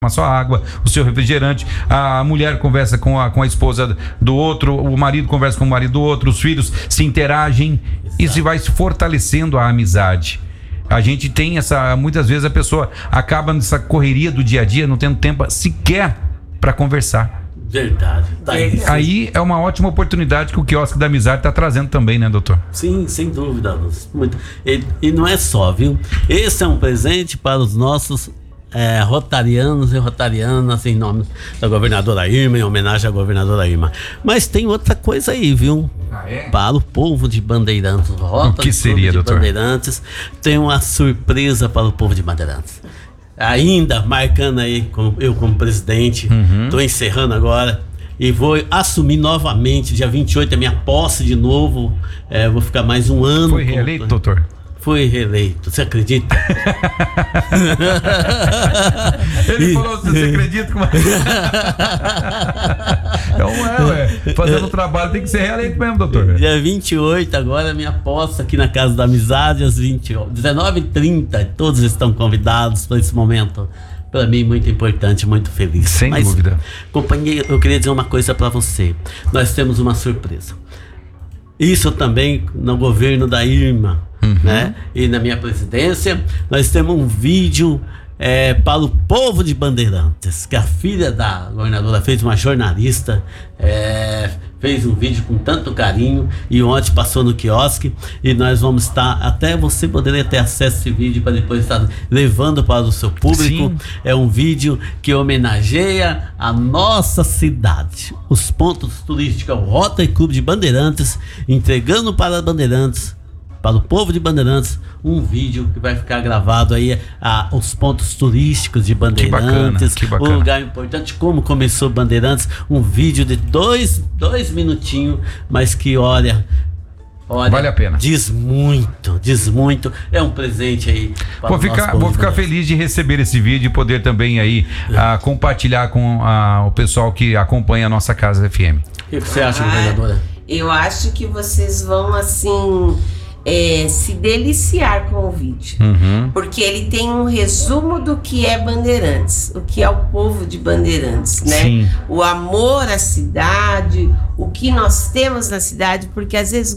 sua água, o seu refrigerante, a mulher conversa com a esposa do outro, o marido conversa com o marido do outro, os filhos se interagem. Isso vai se fortalecendo a amizade. A gente tem muitas vezes a pessoa acaba nessa correria do dia a dia, não tendo tempo sequer para conversar. Verdade. Aí é uma ótima oportunidade que o quiosque da amizade está trazendo também, né, doutor? Sim, sem dúvida. Muito. E não é só, viu? Esse é um presente para os nossos rotarianos e rotarianas, em nome da governadora Irma, em homenagem à governadora Irma. Mas tem outra coisa aí, viu? Para o povo de Bandeirantes. O que seria, doutor? Bandeirantes tem uma surpresa para o povo de Bandeirantes. Ainda marcando aí, eu como presidente, estou encerrando agora e vou assumir novamente, dia 28 é minha posse de novo, vou ficar mais um ano. Foi reeleito, doutor? Fui reeleito, você acredita? Ele falou, você acredita? Então fazendo o trabalho tem que ser reeleito mesmo, doutor. Dia 28 agora, minha posse aqui na Casa da Amizade, às 19h30, todos estão convidados para esse momento. Para mim, muito importante, muito feliz. Sem dúvida. Companheiro, eu queria dizer uma coisa para você. Nós temos uma surpresa. Isso também no governo da Irma, né? E na minha presidência, nós temos um vídeo para o povo de Bandeirantes, que a filha da governadora fez, uma jornalista, fez um vídeo com tanto carinho e ontem passou no quiosque e nós vamos estar, até você poderia ter acesso a esse vídeo para depois estar levando para o seu público. Sim. É um vídeo que homenageia a nossa cidade, os pontos turísticos, o Rotary Clube de Bandeirantes, entregando para Bandeirantes, para o povo de Bandeirantes, um vídeo que vai ficar gravado aí, os pontos turísticos de Bandeirantes, que bacana. Um lugar importante, como começou Bandeirantes, um vídeo de dois minutinhos, mas que olha, vale a pena. Diz muito, é um presente aí. Vou ficar feliz de receber esse vídeo e poder também aí compartilhar com o pessoal que acompanha a nossa Casa FM. O que você acha, governadora? Eu acho que vocês vão assim se deliciar com o vídeo, porque ele tem um resumo do que é Bandeirantes, o que é o povo de Bandeirantes, né? Sim. O amor à cidade, o que nós temos na cidade, porque às vezes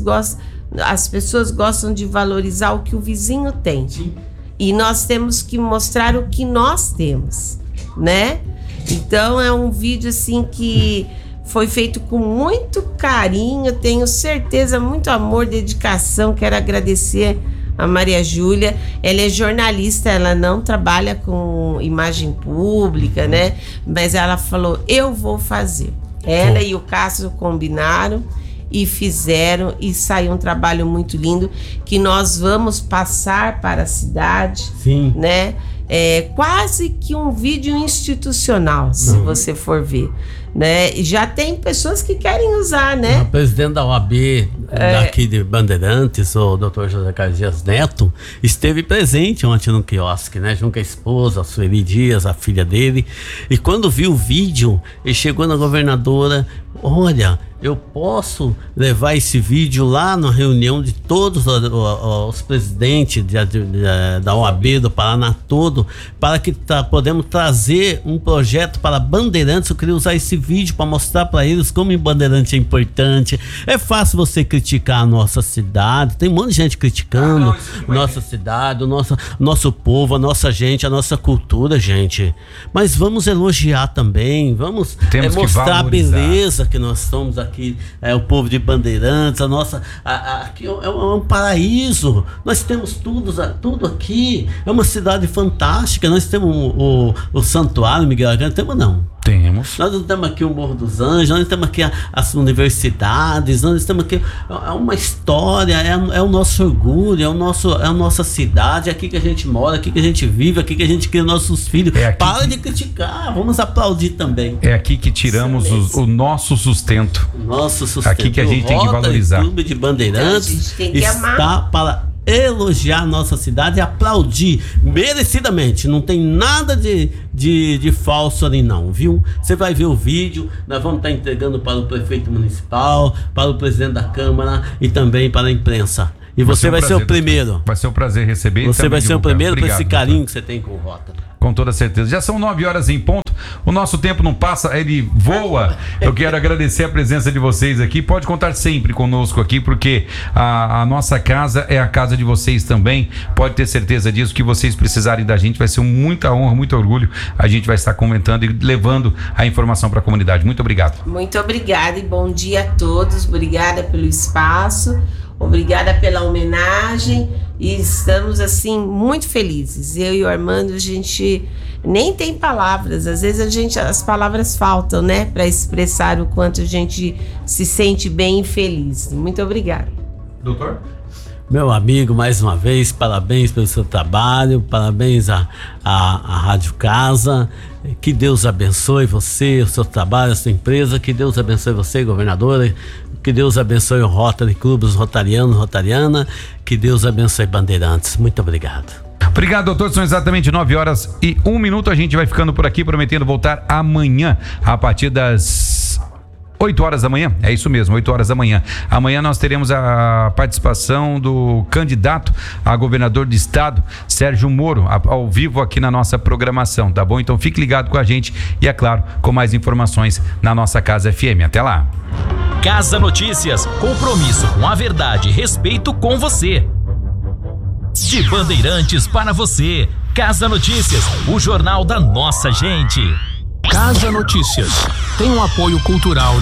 as pessoas gostam de valorizar o que o vizinho tem. Sim. E nós temos que mostrar o que nós temos, né? Então é um vídeo assim que foi feito com muito carinho, tenho certeza, muito amor, dedicação. Quero agradecer a Maria Júlia. Ela é jornalista, ela não trabalha com imagem pública, né? Mas ela falou, eu vou fazer. Ela e o Cássio combinaram e fizeram, e saiu um trabalho muito lindo que nós vamos passar para a cidade. Sim. Né? É quase que um vídeo institucional, se você for ver, né? Já tem pessoas que querem usar, né? O presidente da OAB daqui de Bandeirantes, o Dr. José Carlos Dias Neto, esteve presente ontem no quiosque, né? Junto com a esposa, a Sueli Dias, a filha dele. E quando viu o vídeo, ele chegou na governadora, olha, eu posso levar esse vídeo lá na reunião de todos os presidentes da OAB do Paraná todo, para que podemos trazer um projeto para Bandeirantes. Eu queria usar esse vídeo para mostrar para eles como em Bandeirante é importante. É fácil você criticar a nossa cidade, tem um monte de gente criticando nossa cidade, o nosso povo, a nossa gente, a nossa cultura, gente. Mas vamos elogiar também, vamos mostrar a beleza que nós estamos aqui, o povo de Bandeirantes, aqui é um paraíso. Nós temos tudo aqui, é uma cidade fantástica. Nós temos o Santuário Miguel Arcanjo, temos não? Temos. Nós temos aqui o Morro dos Anjos, nós temos aqui as universidades, nós temos aqui uma história, é o nosso orgulho, é a nossa cidade, é aqui que a gente mora, é aqui que a gente vive, é aqui que a gente cria nossos filhos. Para de criticar, vamos aplaudir também. É aqui que tiramos o nosso sustento. Nosso sustento. Aqui que a gente tem que valorizar. O Clube de Bandeirantes está para elogiar a nossa cidade e aplaudir merecidamente. Não tem nada de falso ali não, viu? Você vai ver o vídeo, nós vamos estar entregando para o prefeito municipal, para o presidente da Câmara e também para a imprensa. E você vai ser o primeiro. Vai ser um prazer receber. Você vai ser o primeiro por esse carinho, doutor, que você tem com o Rota. Com toda certeza. Já são 9h em ponto. O nosso tempo não passa, ele voa. Eu quero agradecer a presença de vocês aqui. Pode contar sempre conosco aqui, porque a nossa casa é a casa de vocês também. Pode ter certeza disso. Que vocês precisarem da gente, vai ser muita honra, muito orgulho. A gente vai estar comentando e levando a informação para a comunidade. Muito obrigado. Muito obrigada e bom dia a todos. Obrigada pelo espaço. Obrigada pela homenagem. E estamos assim muito felizes. Eu e o Armando, a gente nem tem palavras. Às vezes as palavras faltam, né, para expressar o quanto a gente se sente bem e feliz. Muito obrigada. Doutor? Meu amigo, mais uma vez, parabéns pelo seu trabalho, parabéns à Rádio Casa. Que Deus abençoe você, o seu trabalho, a sua empresa. Que Deus abençoe você, governadora. Que Deus abençoe o Rotary Clube, os rotarianos, rotariana. Que Deus abençoe Bandeirantes. Muito obrigado. Obrigado, doutor. São exatamente 9h01. A gente vai ficando por aqui, prometendo voltar amanhã, a partir das 8h da manhã. É isso mesmo, 8h da manhã. Amanhã nós teremos a participação do candidato a governador de estado, Sérgio Moro, ao vivo aqui na nossa programação, tá bom? Então fique ligado com a gente e, é claro, com mais informações na nossa Casa FM. Até lá. Casa Notícias, compromisso com a verdade e respeito com você. De Bandeirantes para você. Casa Notícias, o jornal da nossa gente. Casa Notícias tem um apoio cultural.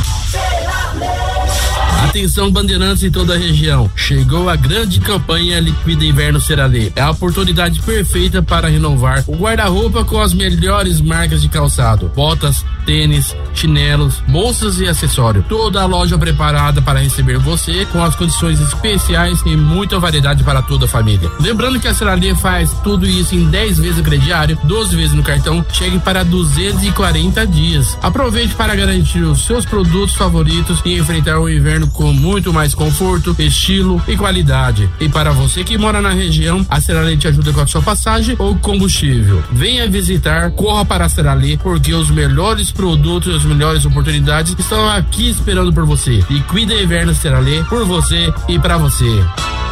Atenção, Bandeirantes em toda a região. Chegou a grande campanha Liquida Inverno Seralê. É a oportunidade perfeita para renovar o guarda-roupa com as melhores marcas de calçado: botas, tênis, chinelos, bolsas e acessórios. Toda a loja preparada para receber você, com as condições especiais e muita variedade para toda a família. Lembrando que a Seralê faz tudo isso em 10 vezes no crediário, 12 vezes no cartão, chegue para 240 dias. Aproveite para garantir os seus produtos favoritos e enfrentar o inverno com muito mais conforto, estilo e qualidade. E para você que mora na região, a Seralê te ajuda com a sua passagem ou combustível. Venha visitar, corra para a Seralê, porque os melhores produtos e as melhores oportunidades estão aqui esperando por você. E Liquida Inverno Seralê, por você e para você.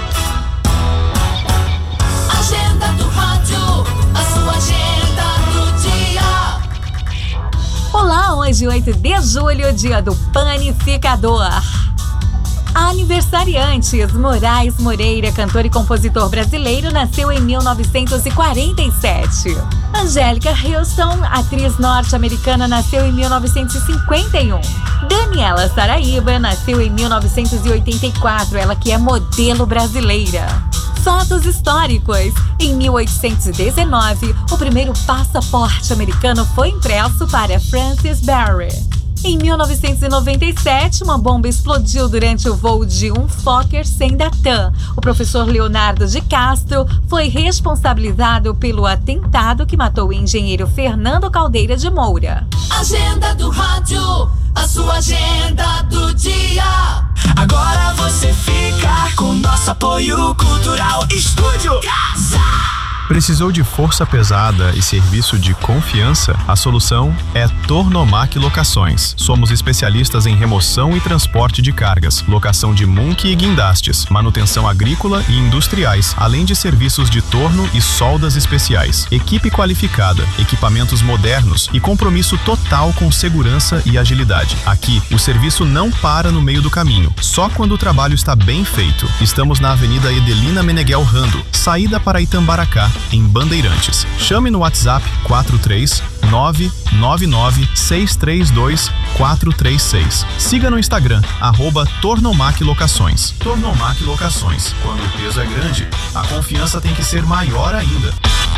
Agenda do rádio, a sua agenda do dia. Olá, hoje 8 de julho, dia do panificador. Aniversariantes: Moraes Moreira, cantor e compositor brasileiro, nasceu em 1947. Angélica Houston, atriz norte-americana, nasceu em 1951. Daniela Saraíba nasceu em 1984, ela que é modelo brasileira. Fatos históricos: em 1819, o primeiro passaporte americano foi impresso para Francis Barry. Em 1997, uma bomba explodiu durante o voo de um Fokker sem Latam. O professor Leonardo de Castro foi responsabilizado pelo atentado que matou o engenheiro Fernando Caldeira de Moura. Agenda do rádio, a sua agenda do dia. Agora você fica com nosso apoio cultural. Estúdio Casa. Precisou de força pesada e serviço de confiança? A solução é Tornomac Locações. Somos especialistas em remoção e transporte de cargas, locação de munque e guindastes, manutenção agrícola e industriais, além de serviços de torno e soldas especiais. Equipe qualificada, equipamentos modernos e compromisso total com segurança e agilidade. Aqui, o serviço não para no meio do caminho, só quando o trabalho está bem feito. Estamos na Avenida Edelina Meneghel Rando, saída para Itambaracá, em Bandeirantes. Chame no WhatsApp 43996324436. Siga no Instagram @Tornomac Locações. Tornomac Locações. Quando o peso é grande, a confiança tem que ser maior ainda.